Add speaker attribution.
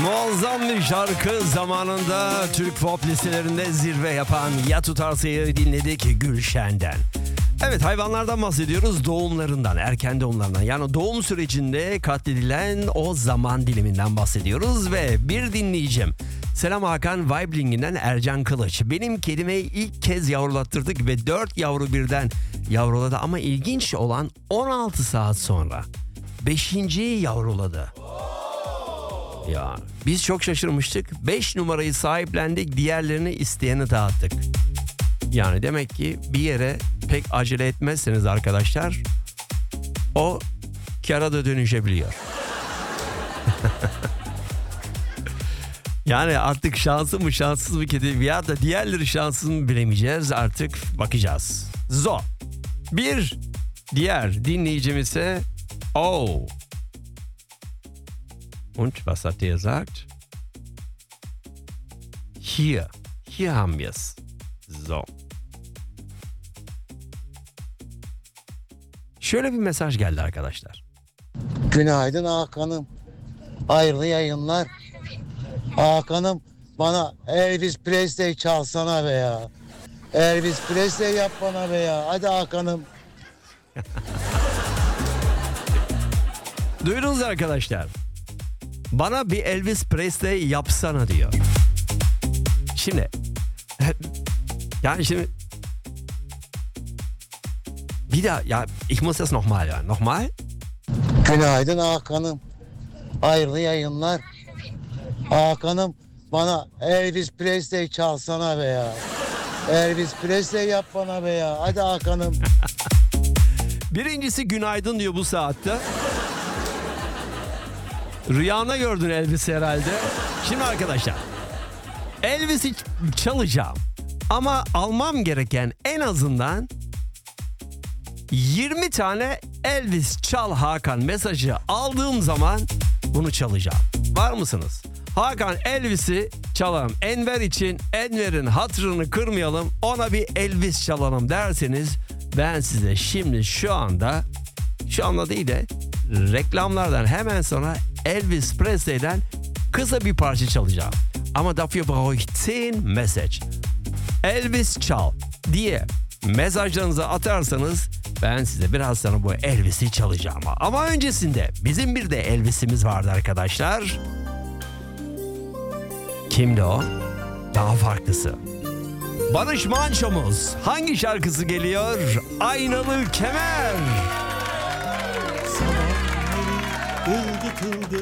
Speaker 1: Muazzam bir şarkı, zamanında Türk pop listelerinde zirve yapan Ya Tutarsa'yı dinledik Gülşen'den. Evet, hayvanlardan bahsediyoruz, doğumlarından, erken doğumlarından, yani doğum sürecinde katledilen o zaman diliminden bahsediyoruz ve bir dinleyicim, Selam Hakan, Weiblingen'den Ercan Kılıç. Benim kedime ilk kez yavrulattırdık ve 4 yavru birden yavruladı ama ilginç olan 16 saat sonra 5. yavruladı. Ya biz çok şaşırmıştık. 5 numarayı sahiplendik, diğerlerini isteyene dağıttık. Yani demek ki bir yere pek acele etmezseniz arkadaşlar, o kâra da dönüşebiliyor. Yani artık şanslı mı şanssız mı kedi ya da diğerleri şanssız mı bilemeyeceğiz, artık bakacağız. So, bir diğer dinleyicimiz ise Und was hat der gesagt? Hier haben wir's. So. Şöyle bir mesaj geldi arkadaşlar.
Speaker 2: Günaydın Hakan'ım. Hayırlı yayınlar. Hakan'ım, bana Elvis Presley çalsana be ya. Elvis Presley yap bana be ya. Hadi Hakan'ım.
Speaker 1: Duydunuz arkadaşlar. Bana bir Elvis Presley yapsana diyor. Şimdi yani şimdi bir daha ya, ich muss das nochmal ya. Nochmal.
Speaker 2: Günaydın Hakan'ım. Hayırlı yayınlar. Hakan'ım, bana Elvis Presley çalsana be ya. Elvis Presley yap bana be ya. Hadi Hakan'ım.
Speaker 1: Birincisi günaydın diyor bu saatte. Rüyana gördün Elvis'i herhalde. Şimdi arkadaşlar, Elvis'i çalacağım. Ama almam gereken en azından 20 tane Elvis çal Hakan mesajı aldığım zaman bunu çalacağım. Var mısınız? Hakan, Elvis'i çalalım. Enver için, Enver'in hatırını kırmayalım, ona bir Elvis çalalım derseniz ben size şimdi şu anda değil de reklamlardan hemen sonra Elvis Presley'den kısa bir parça çalacağım. Ama dafür brauche ich 10 mesaj. Elvis çal diye mesajlarınızı atarsanız ben size biraz sonra bu Elvis'i çalacağım. Ama öncesinde bizim bir de Elvis'imiz vardı arkadaşlar. Kimdi o? Daha farklısı. Barış Manço'muz. Hangi şarkısı geliyor? Aynalı Kemer.
Speaker 3: Sabahları ıldı tıldı